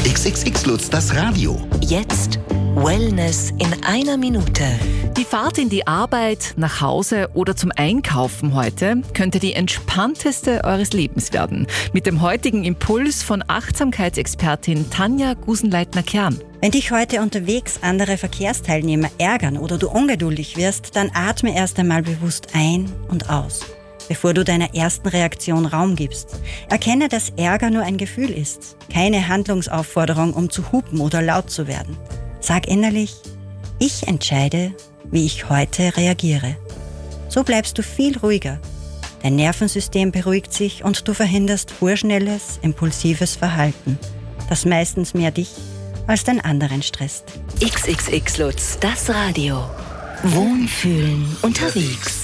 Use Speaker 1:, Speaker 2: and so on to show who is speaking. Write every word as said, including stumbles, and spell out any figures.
Speaker 1: X X X Lutz, das Radio.
Speaker 2: Jetzt Wellness in einer Minute.
Speaker 3: Die Fahrt in die Arbeit, nach Hause oder zum Einkaufen heute könnte die entspannteste eures Lebens werden. Mit dem heutigen Impuls von Achtsamkeitsexpertin Tanja Gusenleitner-Kern.
Speaker 4: Wenn dich heute unterwegs andere Verkehrsteilnehmer ärgern oder du ungeduldig wirst, dann atme erst einmal bewusst ein und aus, bevor du deiner ersten Reaktion Raum gibst. Erkenne, dass Ärger nur ein Gefühl ist, keine Handlungsaufforderung, um zu hupen oder laut zu werden. Sag innerlich, ich entscheide, wie ich heute reagiere. So bleibst du viel ruhiger. Dein Nervensystem beruhigt sich und du verhinderst vorschnelles, impulsives Verhalten, das meistens mehr dich als den anderen stresst.
Speaker 2: X X X Lutz, das Radio. Wohnfühlen unterwegs.